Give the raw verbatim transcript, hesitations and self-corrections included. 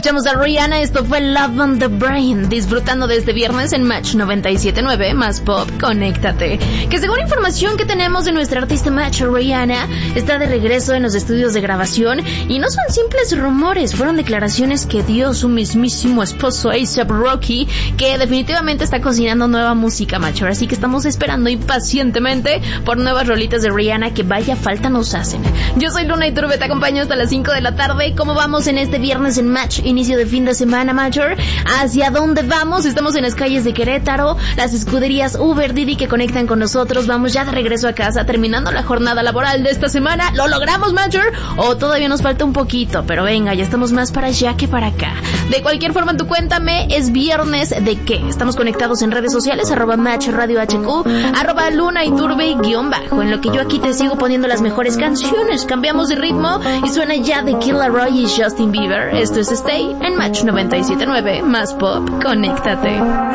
Escuchamos a Rihanna, esto fue Love on the Brain, disfrutando de este viernes en Match noventa y siete punto nueve, más pop, conéctate. Que según información que tenemos de nuestra artista Match, Rihanna está de regreso en los estudios de grabación y no son simples rumores, fueron declaraciones que dio su mismísimo esposo A$ap Rocky, que definitivamente está cocinando nueva música, Match. Así que estamos esperando impacientemente por nuevas rolitas de Rihanna que vaya falta nos hacen. Yo soy Luna Iturbe, te acompaño hasta las cinco de la tarde. ¿Cómo vamos en este viernes en Match? Inicio de fin de semana, Matcher. ¿Hacia dónde vamos? Estamos en las calles de Querétaro, las escuderías Uber, Didi que conectan con nosotros. Vamos ya de regreso a casa, terminando la jornada laboral de esta semana. ¿Lo logramos, Matcher? ¿O todavía nos falta un poquito? Pero venga, ya estamos más para allá que para acá. De cualquier forma, tú cuéntame, ¿es viernes de qué? Estamos conectados en redes sociales, arroba Match Radio H Q, arroba Luna Iturbe guión bajo. En lo que yo aquí te sigo poniendo las mejores canciones. Cambiamos de ritmo y suena ya de Kid Laroi y Justin Bieber. Esto es Stay en Match noventa y siete punto nueve, más pop, conéctate.